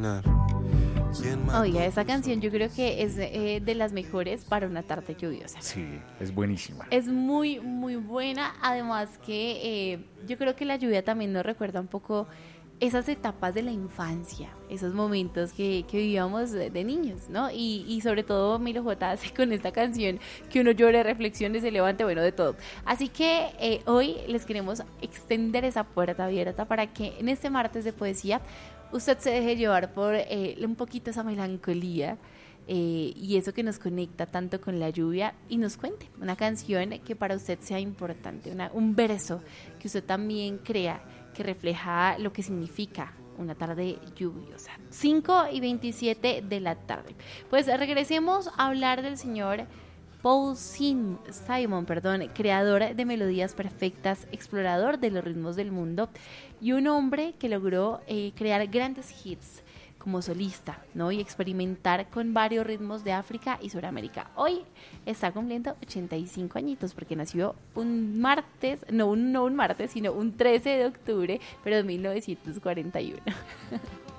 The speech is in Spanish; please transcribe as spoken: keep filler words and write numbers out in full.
caminar. Oiga, esa canción yo creo que es eh, de las mejores para una tarde lluviosa. Sí, es buenísima. Es muy, muy buena. Además que eh, yo creo que la lluvia también nos recuerda un poco esas etapas de la infancia, esos momentos que, que vivíamos de, de niños, ¿no? Y, y sobre todo Milo J hace con esta canción que uno llore, reflexione, se levante, bueno, de todo. Así que eh, hoy les queremos extender esa puerta abierta para que en este martes de poesía usted se deje llevar por eh, un poquito esa melancolía eh, y eso que nos conecta tanto con la lluvia y nos cuente una canción que para usted sea importante, una, un verso que usted también crea que refleja lo que significa una tarde lluviosa. cinco y veintisiete de la tarde. Pues regresemos a hablar del señor Paul Sim, Simon, perdón, creador de melodías perfectas, explorador de los ritmos del mundo y un hombre que logró eh, crear grandes hits como solista, ¿no? Y experimentar con varios ritmos de África y Sudamérica. Hoy está cumpliendo ochenta y cinco añitos porque nació un martes, no un, no un martes, sino un trece de octubre, pero de mil novecientos cuarenta y uno.